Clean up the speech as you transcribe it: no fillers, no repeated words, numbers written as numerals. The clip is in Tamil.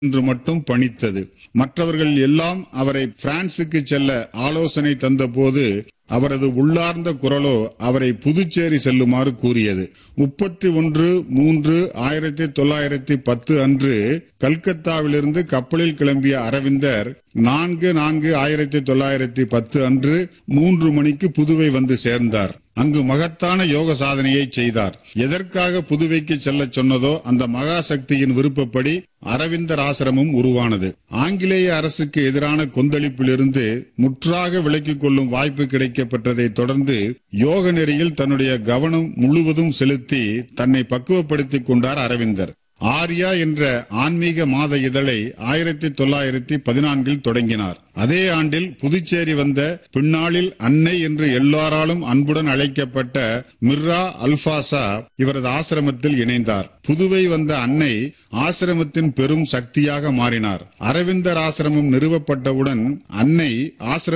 என்று மட்டும் பணித்தது. மற்றவர்கள் எல்லாம் அவரை பிரான்சுக்கு செல்ல ஆலோசனை தந்தபோது அவரது உள்ளார்ந்த குரலோ அவரை புதுச்சேரி செல்லுமாறு கூறியது. 31/3/1910 அன்று கல்கத்தாவிலிருந்து கப்பலில் கிளம்பிய அரவிந்தர் 4/4/1910 அன்று 3 மணிக்கு புதுவை வந்து சேர்ந்தார். அங்கு மகத்தான யோக சாதனையை செய்தார். எதற்காக புதுவைக்கு செல்ல சொன்னதோ அந்த மகா சக்தியின் விருப்பப்படி அரவிந்தர் ஆசிரமம் உருவானது. ஆங்கிலேய அரசுக்கு எதிரான கொந்தளிப்பிலிருந்து முற்றாக விலக்கிக் கொள்ளும் வாய்ப்பு கிடைக்கப்பட்டதை தொடர்ந்து யோக நெறியில் தன்னுடைய கவனம் முழுவதும் செலுத்தி தன்னை பக்குவப்படுத்திக் கொண்டார் அரவிந்தர். ஆர்யா என்ற ஆன்மீக மாத இதழை 1914 தொடங்கினார். அதே ஆண்டில் புதுச்சேரி வந்த பின்னாளில் அன்னை என்று எல்லாராலும் அன்புடன் அழைக்கப்பட்ட மிர்ரா அல்பாசா இவரது ஆசிரமத்தில் இணைந்தார். புதுவை வந்த அன்னை ஆசிரமத்தின் பெரும் சக்தியாக மாறினார். அரவிந்தர் ஆசிரமம் நிறுவப்பட்டவுடன் அன்னை ஆசிரம